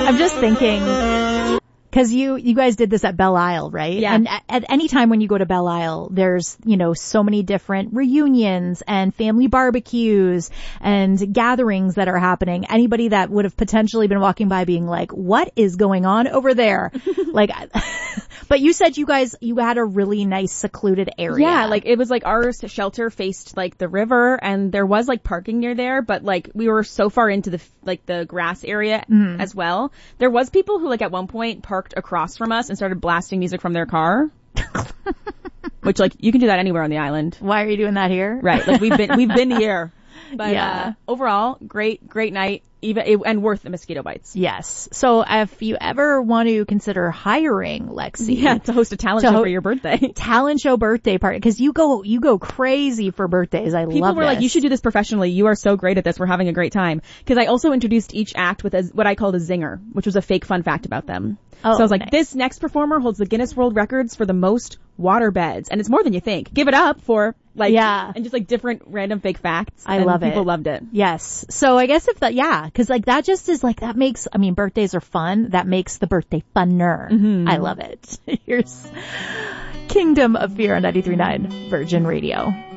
I'm just thinking, because you guys did this at Belle Isle, right? Yeah. And at any time when you go to Belle Isle, there's, so many different reunions and family barbecues and gatherings that are happening. Anybody that would have potentially been walking by being like, what is going on over there? But you said you had a really nice secluded area. Yeah, it was our shelter faced the river, and there was parking near there, but we were so far into the grass area as well. There was people who at one point parked across from us and started blasting music from their car. Which you can do that anywhere on the island. Why are you doing that here? Right. We've been here. But overall, great night, and worth the mosquito bites. Yes. So if you ever want to consider hiring Lexi, to host a talent show for your birthday, talent show birthday party, because you go crazy for birthdays. People love were this. you should do this professionally. You are so great at this. We're having a great time. Because I also introduced each act with what I called a zinger, which was a fake fun fact about them. Oh, so I was nice. This next performer holds the Guinness World Records for the most water beds, and it's more than you think. Give it up for and just different random fake facts. I love it. People loved it. Yes. So I guess because that just is that makes, birthdays are fun. That makes the birthday funner. Mm-hmm. I love it. Here's Kingdom of Fear on 93.9 Virgin Radio.